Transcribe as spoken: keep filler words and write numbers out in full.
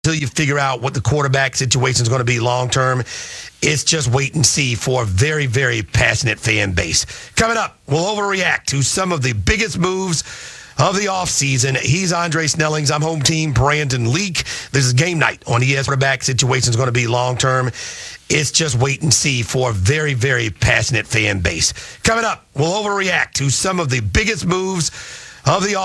until you figure out what the quarterback situation is going to be long term. It's just wait and see for a very, very passionate fan base. Coming up, we'll overreact to some of the biggest moves of the offseason. He's Andre Snellings. I'm home team Brandon Leak. This is Game Night on E S. Quarterback situation is going to be long term. It's just wait and see for a very, very passionate fan base. Coming up, we'll overreact to some of the biggest moves of the offseason.